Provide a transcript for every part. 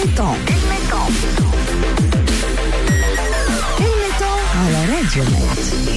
الميتون على راديو ميت.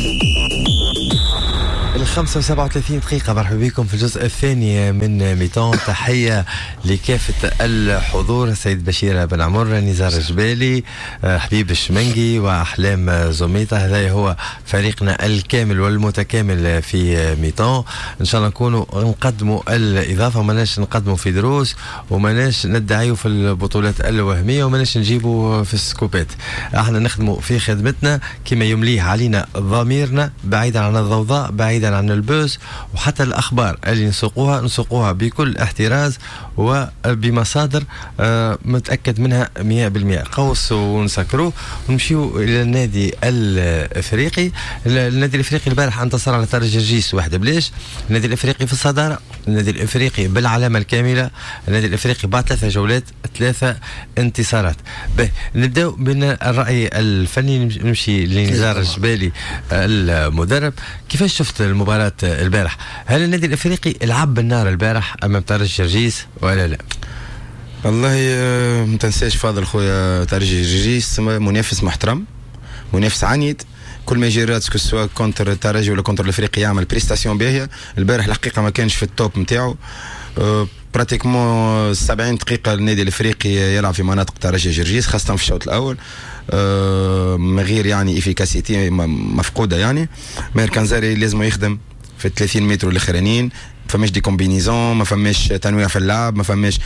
35 دقيقة. مرحبا بكم في الجزء الثاني من ميتون. تحية لكافة الحضور: السيد بشير بن عمر، نزار الجبالي، حبيب الشمنجي وأحلام زوميطة. هذا هو فريقنا الكامل والمتكامل في ميتون. إن شاء الله نكونوا نقدموا الإضافة، ومناش نقدموا في دروس، ومناش ندعيوا في البطولات الوهمية، ومناش نجيبوا في السكوبات. احنا نخدموا في خدمتنا كما يمليه علينا ضميرنا، بعيدا عن الضوضاء، بعيدا عن البوز، وحتى الأخبار اللي نسوقوها بكل احتراز وبمصادر متأكد منها 100%. قوس ونسكروه ونمشيو إلى النادي الأفريقي. النادي الأفريقي البارح انتصر على ترجي جرجيس 1-0. النادي الأفريقي في الصدارة، النادي الأفريقي بالعلامة الكاملة، النادي الأفريقي بعد 3 جولات 3 انتصارات. نبدأ من الرأي الفني، نمشي لنزار الجبالي المدرب. كيفاش شفت المباراة البارح؟ هل النادي الأفريقي لعب بالنار البارح أمام ترجي جرجيس ولا لا؟ والله ما تنساش فاضل خويا، ترجي جرجيس منافس محترم، منافس عنيد. كل ما يجي راتسكو سواء كونتر الترجي ولا كونتر الافريقي يعمل بريستاسيون باهيه. البارح الحقيقه ما كانش في التوب نتاعو. براتيكمون 70 دقيقه النادي الافريقي يلعب في مناطق ترجي جرجيس، خاصه في الشوط الاول، من غير يعني افيكاسيتي مفقوده. يعني ماهر كنزاري لازم يخدم في 30 متر الاخرانيين. فماش دي كومبينيزون، ما فماش تنويع في اللعب، ما فماش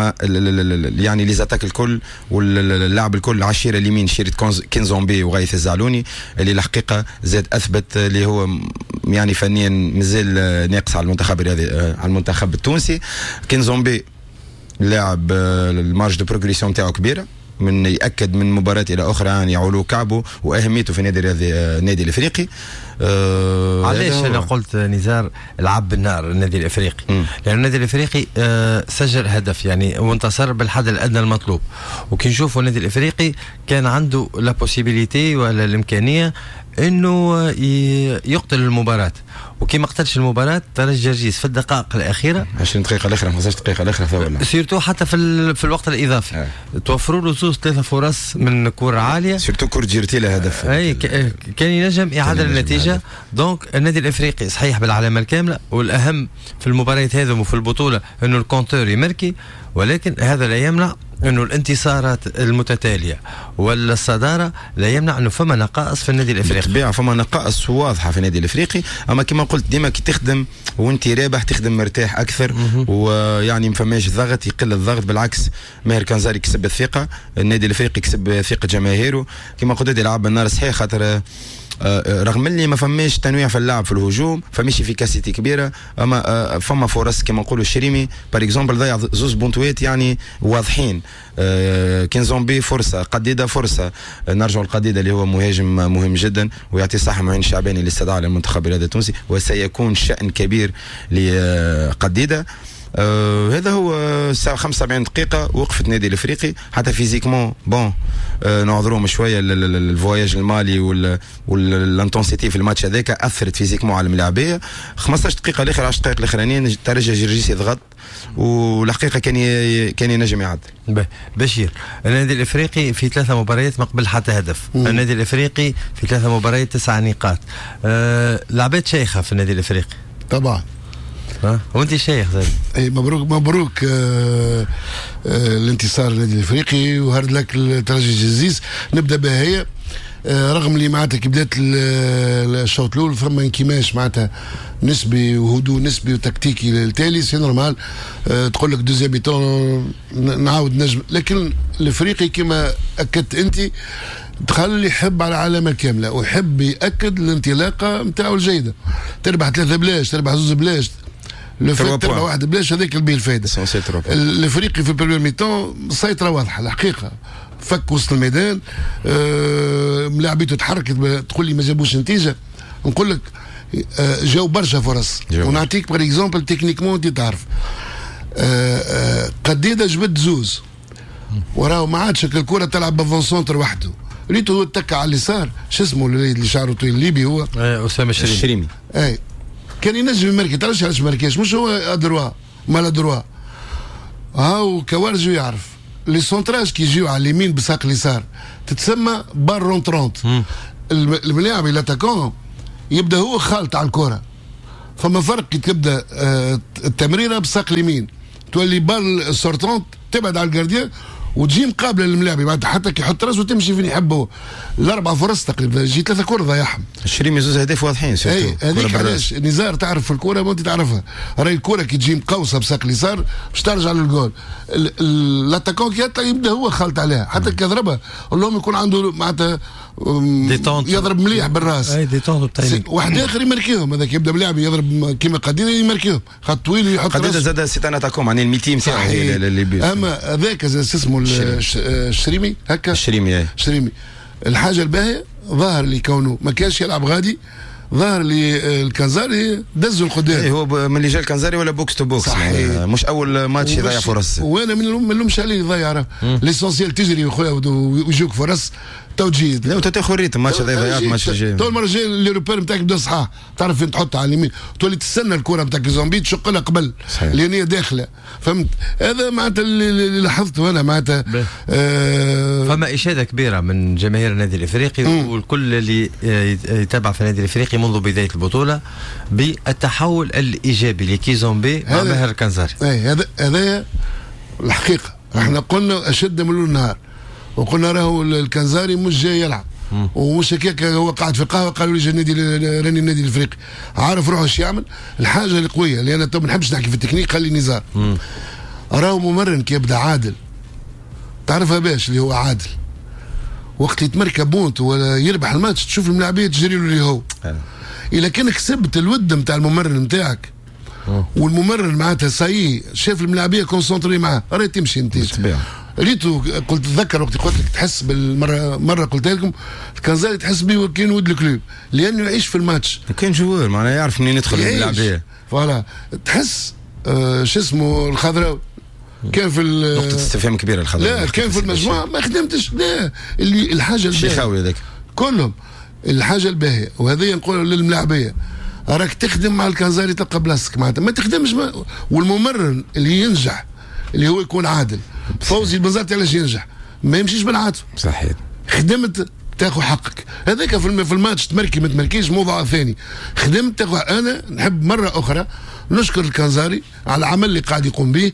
يعني لي زاتاك الكل واللعب الكل على اليمين شيرة كينزومبي وغايث الزعلوني، اللي الحقيقه زاد اثبت اللي هو يعني فنيا مازال ناقص على المنتخب الرياضي، على المنتخب التونسي. كينزومبي لاعب المارج دو بروغريسيون نتاعو كبيره، من يأكد من مباراة إلى أخرى يعني علو كعبه وأهميته في النادي الأفريقي. علاش أنا قلت نزار لعب بالنار النادي الأفريقي؟ لأن النادي الأفريقي سجل هدف يعني وانتصر بالحد الأدنى المطلوب. وكي نشوفوا النادي الأفريقي كان عنده لا بوسيبيليتي ولا الإمكانية إنه يقتل المباراة، وكي ما قتلش المباراة ترجي جرجيس في الدقائق الأخيرة 20 دقيقة الأخيرة 15 دقيقة الأخيرة سيرتو حتى في الوقت الإضافي توفروا له 2-3 فرص من كرة عالية، سيرتو كرة جيرتيلا هدف أي كان ينجم إعادة النتيجة. دونك النادي الأفريقي صحيح بالعلامة الكاملة، والأهم في المباريات هذه وفي البطولة إنه الكونتور يمركي، ولكن هذا لا يمنع انه الانتصارات المتتاليه ولا الصداره لا يمنع انه فما نقائص في النادي الافريقي. بالطبيعه فما نقائص واضحه في النادي الافريقي، اما كما قلت ديما كي تخدم وانت رابح تخدم مرتاح اكثر، ويعني ما فماش ضغط، يقل الضغط. بالعكس ماهر كنزاري كسب الثقه، النادي الافريقي كسب ثقه جماهيره. كما قلت يلعب بالنار صحيح، خاطر رغم اللي ما فماش تنويع في اللعب في الهجوم، فماش افيكاسيتي كبيره، اما فما فرص كما نقولوا الشريمي بار اكزومبل ضيع 2 بونتوات يعني واضحين. كينزومبي فرصه، قديده فرصه. نرجع القديده اللي هو مهاجم مهم جدا ويعطي صحه معين الشعباني اللي استدعى للمنتخب الرياضي التونسي، وسيكون شأن كبير لقديده. هذا هو 75 دقيقة وقفت النادي الافريقي حتى فيزيكمون بون. نعذروهم شوية الفواياج المالي والانتونسيتي في الماتش هذاك اثرت فيزيكمون على الملاعبية. 15 دقيقة الاخر 10 دقائق الاخرانيين ترجي جرجيس يضغط، والحقيقة كان ينجم يعدل. بشير، النادي الافريقي في 3 مباريات ما قبل حتى هدف. النادي الافريقي في 3 مباريات 9 نقاط. لعبات شيخة في النادي الافريقي طبعا. وانت شيخ زي اي مبروك الانتصار النادي الافريقي وهارد لك الترجي جرجيس. نبدا بها هي، رغم اللي معناتها كي بدات الشوط الاول فما انكماش معناتها نسبي وهدوء نسبي وتكتيكي للتالي، سي نورمال. تقول لك دوزيام بيتون نعاود نجم، لكن الافريقي كما اكدت انت تخلي يحب على العلامه الكامله ويحب ياكد الانطلاقه نتاعو الجيده. تربح 3 بلاش، تربح 2 بلاش، تربح 1 بلاش، هذاك اللي الفائده. الافريقي في البريمير ميتون سيطره واضحه الحقيقه، فك وسط الميدان، ملاعبيته تحركت. تقول لي ما جابوش نتيجه، نقول لك جاو برشا فرص. ونعطيك بار اكزومبل تكنيكمون انت تعرف قديده جبد زوز وراه ما عادش الكره تلعب بافون سونتر وحده، ريتو تكا على اليسار. شو اسمه اللي شعره طويل الليبي هو اسامه الشريمي. اي كان ينجم يماركي، تعرفش علاش ماركيش؟ مش هو ادروا ما لا دروا، هاو كوارجو يعرف لي سونتراج كي يجيو على اليمين بساق اليسار تتسمى بار رونترونت. الملاعب الاتاكون يبدا هو خالط على الكره، فما فرق كي تبدا التمريره بساق اليمين تولي بال سورتونت تبعد على الجارديان وتجي مقابله للملاعب بعد حتى كي يحط راسه وتمشي فين يحب هو. الاربع فرص تقريبا يجي 3 كور ضيعهم. الشريمي زوز اهداف واضحين. اي هذيك علاش نزار تعرف في الكوره ما انت تعرفها، راهي الكوره كي تجي مقوسه بساق اليسار باش ترجع للجول. الاتاكون كي يبدا هو خالط عليها حتى كي يضربها اللهم يكون عنده معناتها يضرب مليح بالراس. اي ديتونت تاعي واحد اخر يماركيهم، هذاك يبدا ملاعب يضرب كيما قديده يماركيهم خط طويل يحط قديده زاد سيتان اتاكون معناها الميتيم تاعو اللي بيو. اما هذاك اسمه الشريمي هكا الشريمي الحاجه الباهيه ظاهر لي كونه ما كانش يلعب غادي، ظاهر لي الكنزاري دزوا القدام. هو من اللي جا الكنزاري ولا بوكس تو بوكس مش اول ماتش يضيع فرص. وانا من المشعلين يضيع ليسونسيال تجري خويا ويجوك فرص توجيه. لا تاخذ ريتم ماتش هذا ضيعت ماتش الجاي. تو المره الجايه اللي روبير نتاعك بدا صحاح تعرف فين تحطها على اليمين تولي تستنى الكره نتاع زومبي تشق لها قبل لان هي داخله. فهمت؟ هذا معناتها اللي لاحظته انا معناتها فما اشاده كبيره من جماهير النادي الافريقي والكل اللي يتابع في النادي الافريقي منذ بدايه البطوله بالتحول الايجابي لكيزومبي مع ماهر الكنزاري. هذا الحقيقه احنا قلنا اشد من النهار وقلنا راهو الكنزاري مش جاي يلعب ومش هكاك هو قاعد في القهوه قالوا لي راني النادي الافريقي عارف روحه ايش يعمل. الحاجه القويه اللي انا تو ما نحبش نحكي في التكنيك خلي نزار راهو ممرن كي يبدا عادل تعرفها باش اللي هو عادل وقت يتمركب بونت ولا يربح الماتش تشوف الملاعبيه تجري له اللي هو. اذا كان كسبت الود نتاع الممرن نتاعك والممرن معناتها ساي شاف الملاعبيه كونسونتري معاه راهي تمشي انت ريتو. قلت تذكر وقت قلت لك تحس مره قلت لكم الكنزاري تحس به كان ود الكلوب لانه يعيش في الماتش كان جوار معناها يعرف منين يدخل الملاعبيه. فوالا تحس شو اسمه الخضراوي كان في نقطه استفهام كبيره الخضراوي. لا كان في المجموعه ما خدمتش. لا اللي الحاجه الشيخاوي هذاك كلهم الحاجه الباهيه وهذه نقول للملاعبيه راك تخدم مع الكنزاري تلقى بلاصتك معناتها ما تخدمش والممرن اللي ينجح اللي هو يكون عادل. فوزي البنزرتي علاش ينجح ما يمشيش بالعاطفه صحيح خدمت تاخذ حقك. هذاك في الماتش تمركي ما تمركيش موضوع ثاني خدمت تاخذ. انا نحب مره اخرى نشكر الكنزاري على العمل اللي قاعد يقوم به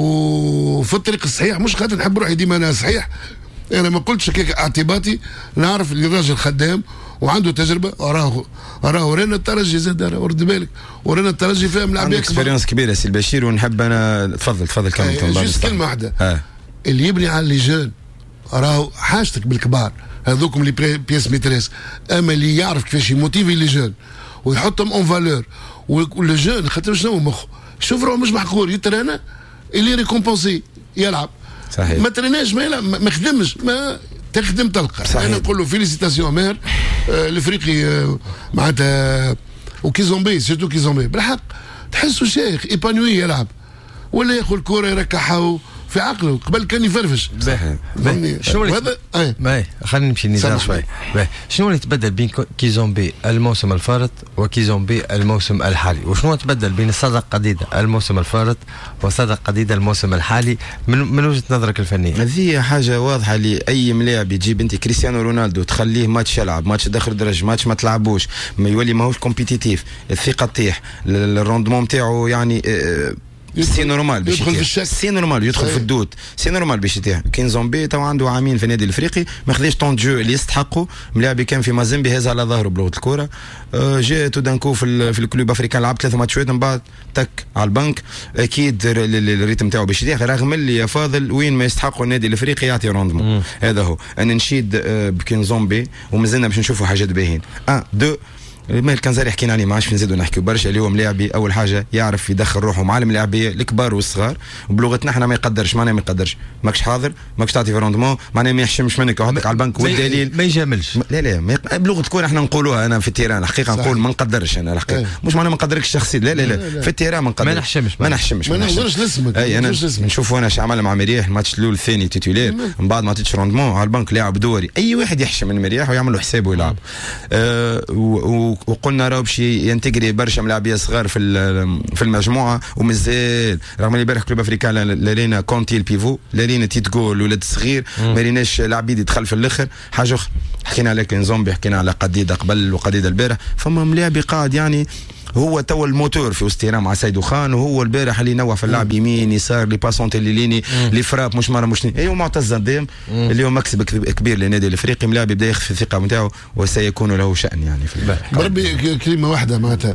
وفي الطريق الصحيح مش خاطر نحب روحي ديما انا صحيح انا ما قلتش هكاك اعتباطي نعرف اللي الراجل خدام وعنده تجربه. وراه ورانا الترجي زاد ورد بالك ورانا الترجي فيها ملاعبيه اكسبيريونس كبيره سي البشير ونحب انا تفضل كمل جوست كلمه واحده اللي يبني على اللي جون راهو حاجتك بالكبار هذوكم اللي بيس ميتريس اما اللي يعرف كيفاش يموتيفي لي جون ويحطهم اون فالور واللي جون خاطر شنو مخه شوف روحه مش محقور يترانا اللي ريكومبونسي يلعب صحيح. ما تريناش ما يلعب ما خدمش ما تخدم تلقى صحيح. انا نقول له فيليسيتاسيون ماهر الافريقي معناتها وكيزومبي سيرتو كيزومبي بالحق تحسه شيخ ايبانوي يلعب ولا ياخذ الكره يركحها في عقله قبل كان يفرفش. شنو هذا؟ خلينا نمشي نزار شوي. شنو اللي تبدل بين كيزومبي الموسم الفارط وكيزومبي الموسم الحالي؟ وشنو تبدل بين صدق قديده الموسم الفارط وصدق قديده الموسم الحالي من وجهه نظرك الفنيه؟ هذه حاجه واضحه لاي ملاعب يجيب انت كريستيانو رونالدو تخليه ماتش يلعب ماتش داخل درج ماتش ما تلعبوش ما يولي ماهوش كومبيتيتيف الثقه تطيح الروندمون نتاعو يعني سي نورمال باش يدخل في الشك سي نورمال يدخل في الدوت سي نورمال باش يتيح. كاين زومبي تو عنده عامين في النادي الافريقي ما خذاش طون جو اللي يستحقوا ملاعبي كان في مازيمبي هز على ظهره بلغه الكره جاء تو دانكو في الكلوب افريكان لعب 3 ماتشات من بعد تك على البنك اكيد الريتم نتاعو باش يتيح رغم اللي يا فاضل وين ما يستحقوا النادي الافريقي يعطي روندمون. هذا هو انا نشيد بكين زومبي ومازلنا باش نشوفوا حاجات باهين 1 2 ما الكنزاري حكينا عليه ما عادش نزيدوا نحكيو برشا اللي هو ملاعبي اول حاجه يعرف يدخل روحه مع الملاعبيه الكبار والصغار وبلغتنا احنا ما يقدرش معناها ما يقدرش ماكش حاضر ماكش تعطي في روندمون معناها ما يحشمش منك يحطك على البنك والدليل ما يجاملش لا بلغه تكون احنا نقولوها انا في التيران الحقيقه نقول ما نقدرش انا الحقيقه مش معناها ما نقدركش شخصيا لا في التيران ما نقدرش ما نحشمش ما نقدرش نسمك اي انا نشوفوا انا اش عمل مع مريح الماتش الاول الثاني تيتولير من بعد ما عطيتش روندمون على البنك لاعب دوري اي واحد يحشم من مريح ويعمل له حسابه ويلعب وقلنا راهو باش ينتجري برشا ملاعبيه صغار في المجموعه، ومازال رغم اللي البارح كلوب افريكان لارينا كونتي البيفو، لارينا تيتقول الولد الصغير، ما ريناش العبيد يدخل في الاخر. حاجه اخرى حكينا على كنزومبي، حكينا على قديده قبل وقديده البارح، فما ملاعبي قاعد يعني هو تو الموتور في وسطينا مع سيدو خان، وهو البارح اللي نوع في اللعب يمين يسار لي باسونت اللي ليني لي فراب مش مره مش ايوه معتز الديم اللي هو مكسب كبير للنادي الافريقي. ملاعب يبدا ياخذ الثقه نتاعو وسيكون له شان يعني في بربي كلمه واحده معناتها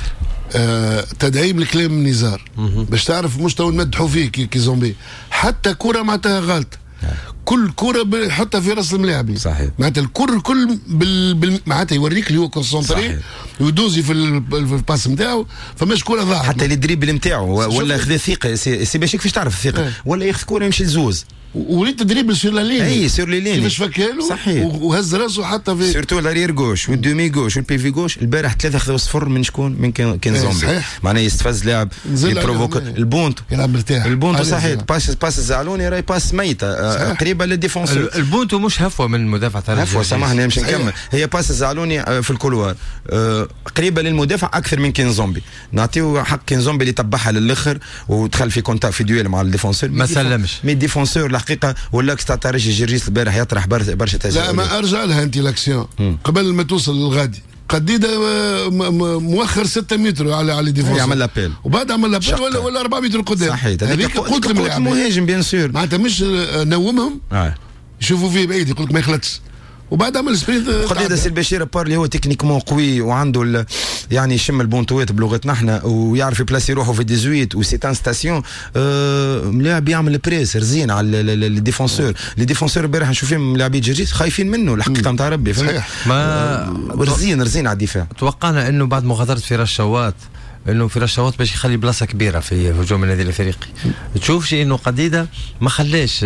تدعيم الكلام نزار باش تعرف مش تو نمدحوا فيه كي زومبي، حتى كره معناتها غلط، كل كره حتى في راس الملاعب صحيح، معناتها الكل معناتها يوريك اللي هو كونسونتري ويدوزي في الباس نتاعو، فماش كره ضاعت. حتى الدريبل نتاعو ولا خذ ثقه سي باش كيفاش تعرف الثقه ولا ياخذ كره يمشي لزوز وليت تدريبل سور لا لين، اي سور لي لين كيفاش فكالو صحيح، وهز راسه حتى في سورتو لارير غوش والدومي غوش والبيفي غوش. البارح 3 خذوا صفر من شكون؟ من كنزومبي، معناه يستفز لاعب يبروفوك البونت يلعب مرتاح البونت صحيح، باس الزعلوني راهي باس ميته قريبه للديفونسور. البونت مش هفوه من المدافع تاع هفوه سامحني نمشي نكمل، هي باس الزعلوني في الكولوار قريبه للمدافع اكثر من كنزومبي، نعطيو حق كنزومبي اللي تبعها للاخر ودخل في كونتاك في دويل مع الديفونسور ما سلمش مي الديفونسور الحقيقه ولا تاع ترجي جرجيس البارح يطرح برشا تساؤلات. لا ما ارجع لها انت لاكسيون قبل ما توصل للغادي قديده موخر 6 متر على ديفونس يعمل لابيل وبعد عمل لابيل ولا 4 متر قدام صحيح. هذيك قلت المهاجم بيان سور معناتها مش نومهم يشوفوا فيه بعيد يقول لك ما يخلطش وبعد عمل سبرينت. قضيه سي البشير بار اللي هو تكنيكمون قوي وعنده يعني يشم البونتوات بلغتنا احنا ويعرف يبلاسي روحه في 18 وسي ان ستاسيون ملاعب يعمل البريس رزين على الديفونسور. الديفونسور البارح نشوف فيهم ملاعبي جرجيس خايفين منه الحقيقه نتاع ربي صحيح ما رزين على الدفاع. توقعنا انه بعد مغادره فراس شوات انه فراس شوات باش يخلي بلاصه كبيره في هجوم النادي الافريقي، تشوفش انه قديده ما خلاش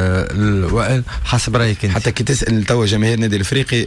حسب رايك انت؟ حتى كي تسال توا جماهير النادي الافريقي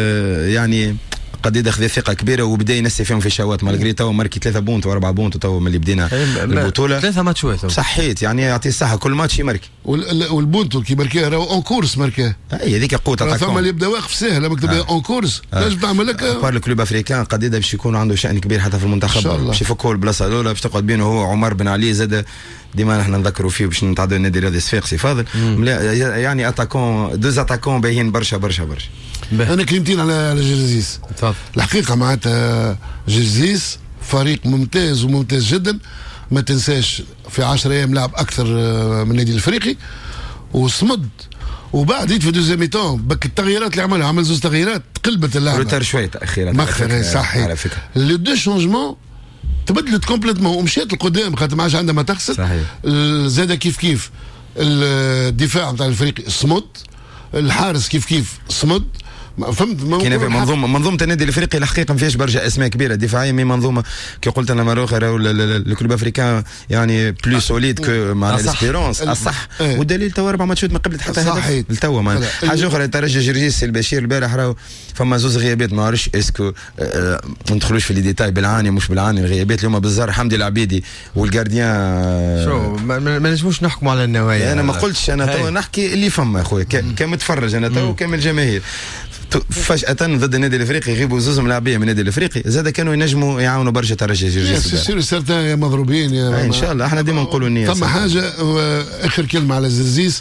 يعني قد ياخذ ثقه كبيره وبدا ينسي فيهم في شوات مالغري تو ماركي 3 بونت و4 بونت تو ملي بدينا البطوله 3 ماتشات صحيت يعني يعطي الصحه كل ماتش يماركي والبونت كي ماركاه راهو اون كورس ماركاه اي هذيك قوه تاع فما اللي يبدا واقف ساهل مكتوب اون كورس لازم تعمل لك بار الكلوب افريكان قد باش يكون عنده شان كبير حتى في المنتخب باش يفكوا البلاصه الاولى باش تقعد بينه هو عمر بن علي زاد ديما نحن نذكروا فيه باش نتعدوا النادي الرياضي صفاقسي فاضل يعني اتاكون دوز اتاكون باهيين برشا برشا برشا. انا كلمتين على جرزيس الحقيقه معناتها جرزيس فريق ممتاز وممتاز جدا. ما تنساش في 10 ايام لعب اكثر من النادي الافريقي وصمد وبعد في دوزيام ميتون بك التغييرات اللي عملها عمل 2 تغييرات قلبت اللعبه روتر شويه تاخيرات مخر صحيح على فكره لي دو شونجمون تبدلت كومبليتمون ومشيت لقدام خاطر ما عادش عندها ما تخسر صحيح. زاد كيف الدفاع نتاع الفريق صمد الحارس كيف صمد فهمت كاين في منظومه النادي الافريقي الحقيقه ما فيهاش برشا اسماء كبيره دفاعيه مي منظومه كي قلت انا مره اخرى الكلوب افريكان يعني بلو سوليد كو مع الاسبيرونس الصح والدليل تو 4 ماتشات ما قبلت حتى هدف لتوا حاجه اخرى ترجي جرجيس البشير البارح راهو فما 2 غيابات ما عرفش اسكو ما ندخلوش في لي ديتاي بالعاني مش بالعاني الغيابات اللي هما بالزهر حمدي العبيدي والجارديان شو ما نجموش نحكموا على النوايا. انا ما قلتش انا تو نحكي اللي فما اخويا كمتفرج انا تو كامل جماهير فجأة ضد النادي الافريقي يغيبوا 2 لاعبين من النادي الافريقي زاد كانوا ينجموا يعاونوا برشا ترجي جرجيس. سير سيرتان يا مضروبين يا ان شاء الله احنا ديما نقولوا النية. ثم حاجه اخر كلمه على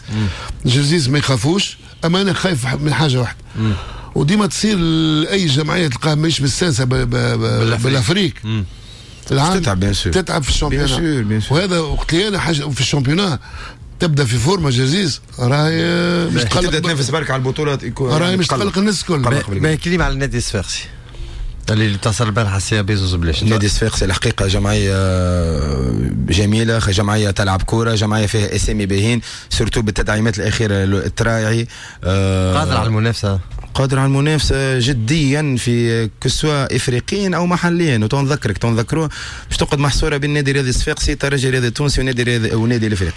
جرجيس ما يخافوش اما انا خايف من حاجه واحده وديما تصير اي جمعيه تلقاها ماهيش مستانسه بالافريق العام تتعب في الشامبيونات وهذا وقت اللي انا حاجه في الشامبيونات تبدا في فورمه جزيز راهي مش تبدا تنافس برك على البطولات راهي مش تقلق الناس الكل. ما كلمه على النادي الصفاقسي اللي اتصل البارح السي بيزوز بلاش. النادي الصفاقسي الحقيقه جمعيه جميله جمعيه تلعب كوره جمعيه فيها اسامي باهين سورتو بالتدعيمات الاخيره التراعي قادر على المنافسه قادر على المنافسه جديا في كسوا افريقيا او محليا وتنذكروه باش تقعد محصوره بين النادي الرياضي الصفاقسي الترجي الرياضي التونسي والنادي الافريقي.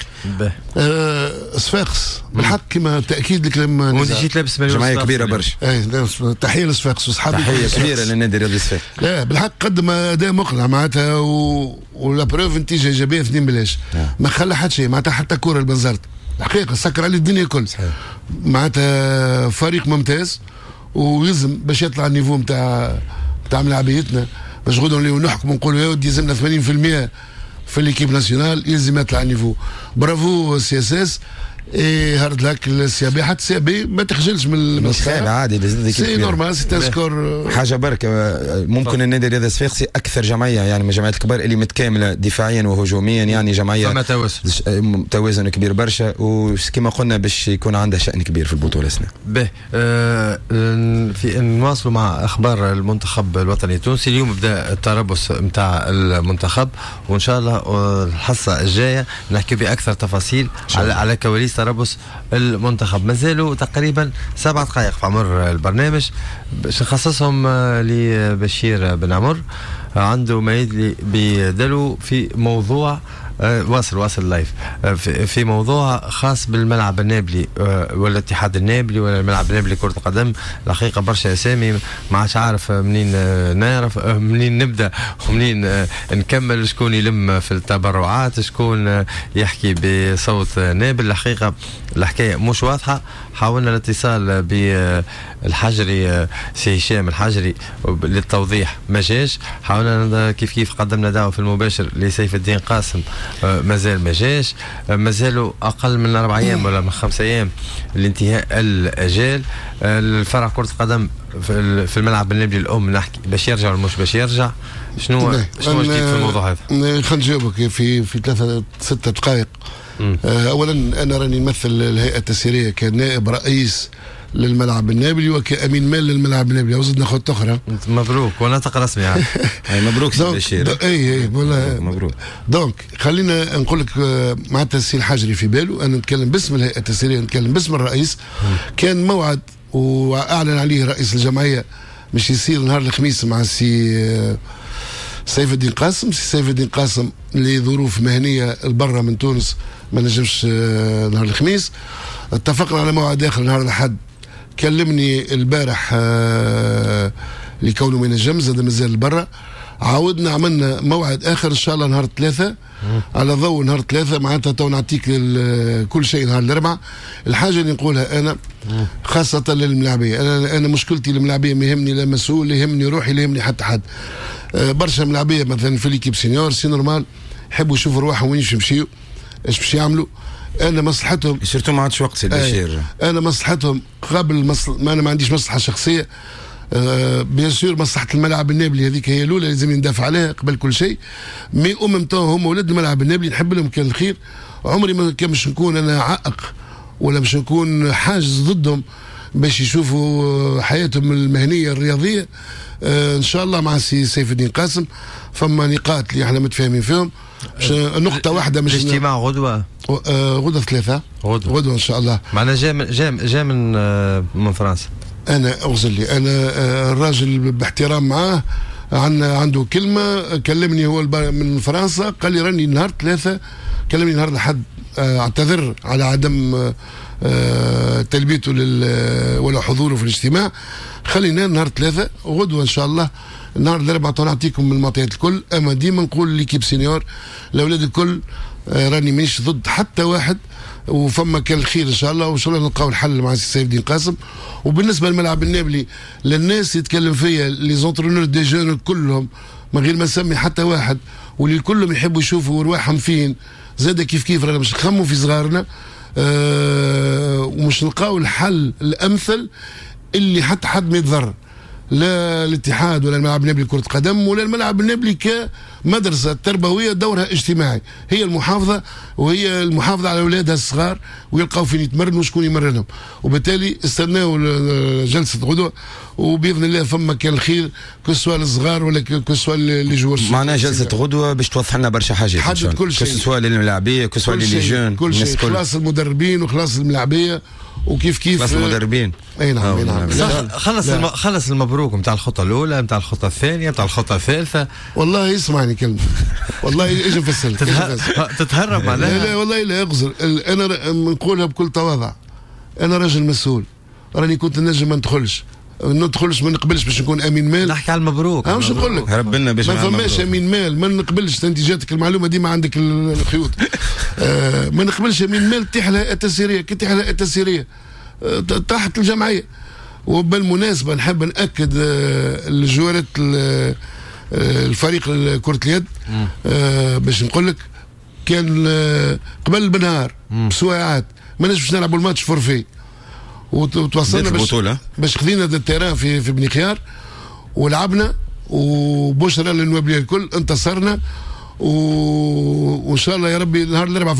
صفاقس بالحق كما تاكيد لكلام وانت جيت لابس جمعيه كبيره برشا. تحيه لصفاقس وصحابي تحيه كبيره للنادي الرياضي الصفاقسي. لا بالحق قدم اداء مقنع معناتها ولا بروف نتيجه ايجابيه 2 بلاش ما خلى حتى شيء معناتها حتى كوره البنزرت الحقيقه سكر عليه الدنيا الكل معناتها فريق ممتاز ويلزم باش يطلع النيفو نتاع تاع ملاعبيتنا باش غدوه نوليو نحكموا نقولوا يا ودي يلزمنا 80% في ليكيب ناسيونال، يلزم يطلع نيفو. برافو سي اس اس اي هارد لك السي بي، حتى السي بي ما تخجلش من المسخره عادي، سي نورمال سي سكور. حاجه برك ممكن النادي الرياضي الصفاقسي اكثر جمعيه يعني من الجمعيات الكبار اللي متكامله دفاعيا وهجوميا، يعني جمعيه فما توازن كبير برشا، وكما قلنا باش يكون عندها شأن كبير في البطوله السنه. به في نواصلوا مع اخبار المنتخب الوطني التونسي. اليوم بدا التربص نتاع المنتخب، وان شاء الله الحصه الجايه نحكي باكثر تفاصيل على كواليس تربص المنتخب. مازالوا تقريبا 7 دقائق في عمر البرنامج باش نخصصهم لبشير بن عمر، عنده ما يدلي بيدلو في موضوع واصل لايف في موضوع خاص بالملعب النابلي والاتحاد النابلي ولا الملعب النابلي كرة القدم. الحقيقة برشا اسامي ما عادش عارف منين نعرف منين نبدا ومنين نكمل، شكون يلم في التبرعات، شكون يحكي بصوت نابل. الحقيقة الحكاية مش واضحة. حاولنا الاتصال بالحجري سي هشام الحجري للتوضيح ما جاش. حاولنا كيف قدمنا دعوة في المباشر لسيف الدين قاسم مازال ما جاش. مازالوا اقل من 4 ايام ولا من 5 ايام لانتهاء الاجال. الفرع كرة القدم في الملعب النابلي الام نحكي باش يرجع ولا مش باش يرجع. شنو جديد في الموضوع هذا؟ خلينا نجاوبك في 3-6 دقائق. اولا انا راني نمثل الهيئه التسييريه كنائب رئيس للملعب النابلي وكامين مال للملعب النابلي، وزدنا خط اخرى. مبروك ونطق رسمي يعني. مبروك سي بشير. اي مبروك. دونك خلينا نقول لك معناتها السي الحجري في باله، انا نتكلم باسم الهيئه التسييريه، نتكلم باسم الرئيس. كان موعد واعلن عليه رئيس الجمعيه مش يصير نهار الخميس مع السي سيف الدين قاسم. سيف الدين قاسم لظروف مهنيه البرة من تونس ما نجمش نهار الخميس. اتفقنا على موعد اخر نهار الاحد. كلمني البارح لكونه ما ينجم زاد مازال برا. عاودنا عملنا موعد اخر ان شاء الله نهار 3 على ضوء نهار 3. معناتها تو نعطيك كل شيء نهار الاربعاء. الحاجه اللي نقولها انا خاصه للملاعبيه، انا مشكلتي الملاعبيه ما يهمني لا مسؤول، يهمني روحي، لا يهمني حتى حد. برشا ملاعبيه مثلا في ليكيب سينيور سي نورمال يحبوا يشوفوا رواحهم وين يمشيوا، ايش باش يعملوا. انا مصلحتهم سيرتو ما عادش وقت سي البشير. انا مصلحتهم قبل ما انا ما عنديش مصلحه شخصيه. بيان سور مصلحه الملعب النابلي هذيك هي الاولى لازم ندافع عليها قبل كل شيء. مي هم ولاد الملعب النابلي نحب لهم كان الخير. عمري ما كان باش نكون انا عائق ولا باش نكون حاجز ضدهم باش يشوفوا حياتهم المهنيه الرياضيه. ان شاء الله مع سيف الدين قاسم فما نقاط اللي احنا متفاهمين فيهم. نقطه واحده مش الاجتماع غدوه 3 غدوه ان شاء الله. معنا جاء من فرنسا. انا اغزل لي انا الراجل باحترام معاه عنده كلمه. كلمني هو من فرنسا قال لي راني نهار 3 كلمني نهار الاحد اعتذر على عدم تلبيته ولا حضوره في الاجتماع. خلينا نهار 3 غدوه ان شاء الله نهار الاربعاء نعطيكم من المعطيات الكل. اما ديما نقول ليكيب سينيور الاولاد الكل راني مانيش ضد حتى واحد، وفما كان الخير ان شاء الله، وان شاء الله نلقاو الحل مع سيف الدين قاسم. وبالنسبه للملعب النابلي للناس يتكلم فيا لي زونترونور دي جون كلهم من غير ما نسمي حتى واحد، واللي كلهم يحبوا يشوفوا رواحهم فين زاد كيف رانا باش نخموا في صغارنا ومش نلقاو الحل الامثل اللي حتى حد ما يتضرر، لا الاتحاد ولا الملعب النابلي كرة قدم ولا الملعب النابلي كمدرسة تربوية دورها اجتماعي. هي المحافظة وهي المحافظة على أولادها الصغار ويلقاو فين يتمرنوا وشكون يمرنهم. وبالتالي استناو جلسة غدوة وبإذن الله فما كان الخير كسوا الصغار ولا كسوا اللي جوا. معناها جلسة غدوة باش توضح لنا برشا حاجات. حدد كل شيء. كسوا للملاعبية كسوا للجون كل شيء. خلاص المدربين وخلاص الملاعبية وكيف خلاص المدربين. اي نعم. نعم. خلص المبروك نتاع الخطة الأولى نتاع الخطة الثانية نتاع الخطة الثالثة. والله اسمعني كلمة والله اجي نفسر تتهرب معناها. لا والله لا اغزر. انا نقولها بكل تواضع، انا راجل مسؤول، راني كنت نجم ما ندخلش ما نقبلش باش نكون امين مال. نحكي على المبروك. واش نقول لك ربنا باش ما فماش امين مال ما نقبلش. انت جاتك المعلومه ديما عندك الخيوط. ما نقبلش امين مال تحت الهيئه التسييريه. كي تحت الهيئه التسييريه تحت الجمعيه وبالمناسبه نحب ناكد الجوارات الفريق كرة اليد باش نقول لك كان قبل بنهار بسواعات ما باش نلعبوا الماتش فورفي وتوصلنا باش خذينا التيران في بني خيار ولعبنا وبشرى للنوابليه الكل انتصرنا وان شاء الله يا ربي نهار الاربعاء